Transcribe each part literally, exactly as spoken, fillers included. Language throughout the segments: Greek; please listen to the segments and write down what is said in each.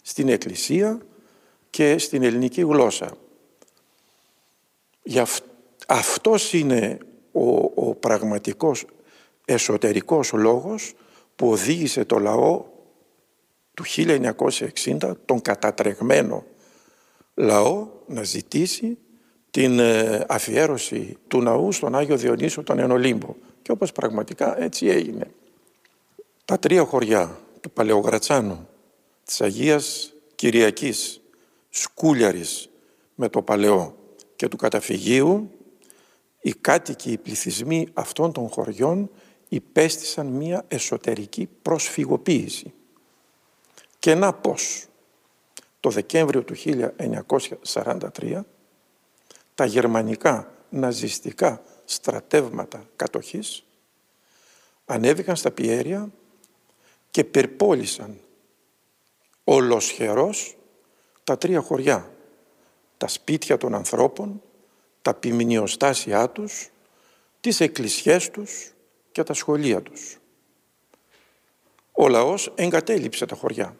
στην Εκκλησία και στην ελληνική γλώσσα. Για αυ... Αυτός είναι ο, ο πραγματικός εσωτερικός λόγος που οδήγησε το λαό του χίλια εννιακόσια εξήντα, τον κατατρεγμένο λαό, να ζητήσει την αφιέρωση του ναού στον Άγιο Διονύσιο τον Ενολύμπο. Και όπως πραγματικά έτσι έγινε. Τα τρία χωριά του Παλαιογρατσάνου, της Αγίας Κυριακής, Σκούλιαρης με το Παλαιό και του Καταφυγίου, οι κάτοικοι, οι πληθυσμοί αυτών των χωριών υπέστησαν μία εσωτερική προσφυγοποίηση. Και να πώς, το Δεκέμβριο του χίλια εννιακόσια σαράντα τρία, τα γερμανικά ναζιστικά στρατεύματα κατοχής ανέβηκαν στα πιέρια και πυρπόλησαν ολοσχερός τα τρία χωριά, τα σπίτια των ανθρώπων, τα ποιμνιοστάσια τους, τις εκκλησιές τους και τα σχολεία τους. Ο λαός εγκατέλειψε τα χωριά.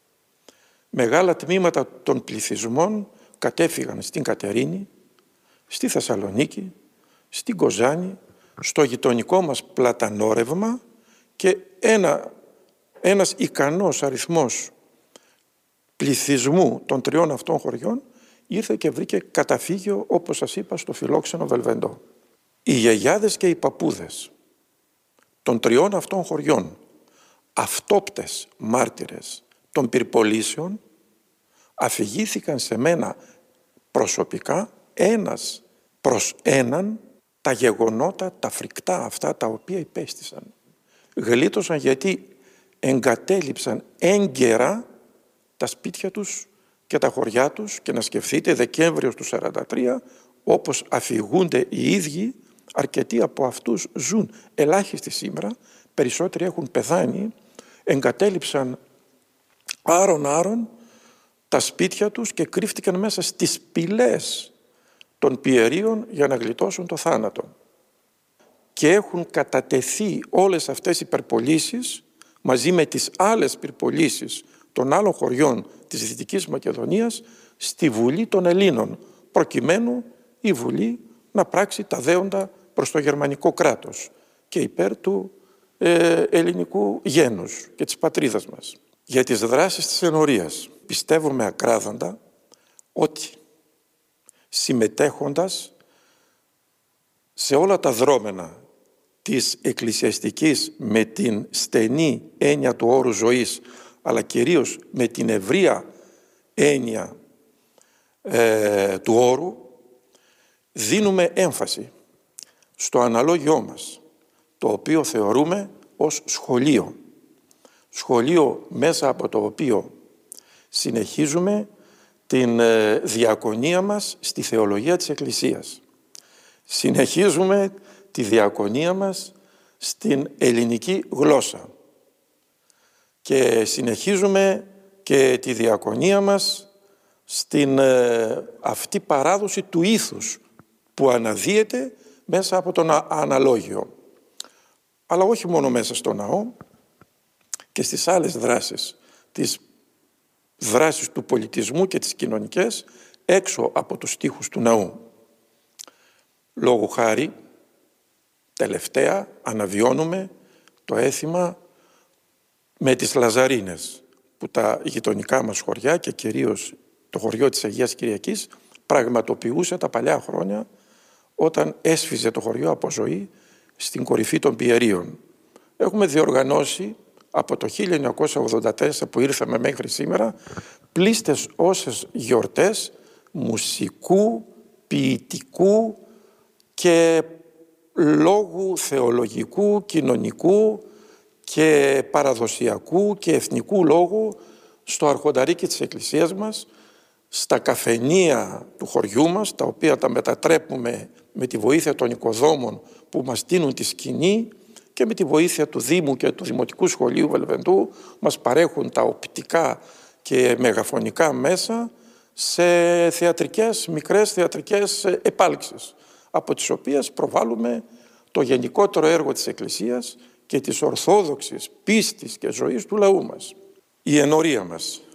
Μεγάλα τμήματα των πληθυσμών κατέφυγαν στην Κατερίνη, στη Θεσσαλονίκη, στην Κοζάνη, στο γειτονικό μας Πλατανόρευμα και ένα, ένας ικανός αριθμός πληθυσμού των τριών αυτών χωριών ήρθε και βρήκε καταφύγιο, όπως σας είπα, στο φιλόξενο Βελβεντό. Οι γιαγιάδες και οι παππούδες των τριών αυτών χωριών, αυτόπτες μάρτυρες των πυρπολίσεων, αφηγήθηκαν σε μένα προσωπικά, ένας προς έναν, τα γεγονότα, τα φρικτά αυτά τα οποία υπέστησαν. Γλίτωσαν γιατί εγκατέλειψαν έγκαιρα τα σπίτια τους και τα χωριά τους, και να σκεφτείτε Δεκέμβριος του σαράντα τρία, όπως αφηγούνται οι ίδιοι, αρκετοί από αυτούς ζουν, ελάχιστοι σήμερα, περισσότεροι έχουν πεθάνει, εγκατέλειψαν άρον-άρον τα σπίτια τους και κρύφτηκαν μέσα στις πυλές των πιερίων για να γλιτώσουν το θάνατο. Και έχουν κατατεθεί όλες αυτές οι πυρπολίσεις μαζί με τις άλλες πυρπολίσεις των άλλων χωριών της Δυτικής Μακεδονίας στη Βουλή των Ελλήνων, προκειμένου η Βουλή να πράξει τα δέοντα προς το γερμανικό κράτος και υπέρ του ε, ελληνικού γένους και της πατρίδας μας. Για τις δράσεις της ενορίας πιστεύουμε ακράδαντα ότι συμμετέχοντας σε όλα τα δρόμενα της εκκλησιαστικής με την στενή έννοια του όρου ζωής, αλλά κυρίως με την ευρεία έννοια ε, του όρου, δίνουμε έμφαση στο αναλόγιό μας, το οποίο θεωρούμε ως σχολείο. Σχολείο μέσα από το οποίο συνεχίζουμε την ε, διακονία μας στη θεολογία της Εκκλησίας. Συνεχίζουμε τη διακονία μας στην ελληνική γλώσσα. Και συνεχίζουμε και τη διακονία μας στην ε, αυτή παράδοση του ήθους που αναδύεται μέσα από τον αναλόγιο. Αλλά όχι μόνο μέσα στο ναό, και στις άλλες δράσεις, τις δράσεις του πολιτισμού και τις κοινωνικές έξω από τους στίχους του ναού. Λόγου χάρη, τελευταία αναβιώνουμε το έθιμα με τις Λαζαρίνες, που τα γειτονικά μας χωριά και κυρίως το χωριό της Αγίας Κυριακής πραγματοποιούσε τα παλιά χρόνια, όταν έσφιζε το χωριό από ζωή στην κορυφή των πιερίων. Έχουμε διοργανώσει από το χίλια εννιακόσια ογδόντα τέσσερα που ήρθαμε μέχρι σήμερα πλήστες όσες γιορτές μουσικού, ποιητικού και λόγου θεολογικού, κοινωνικού και παραδοσιακού και εθνικού λόγου στο αρχονταρίκι της Εκκλησίας μας, στα καφενεία του χωριού μας, τα οποία τα μετατρέπουμε με τη βοήθεια των οικοδόμων που μας δίνουν τη σκηνή, και με τη βοήθεια του Δήμου και του Δημοτικού Σχολείου Βελβεντού μας παρέχουν τα οπτικά και μεγαφωνικά μέσα σε θεατρικές, μικρές θεατρικές επάλξεις, από τις οποίες προβάλλουμε το γενικότερο έργο της Εκκλησίας και της ορθόδοξης πίστης και ζωής του λαού μας. Η ενορία μας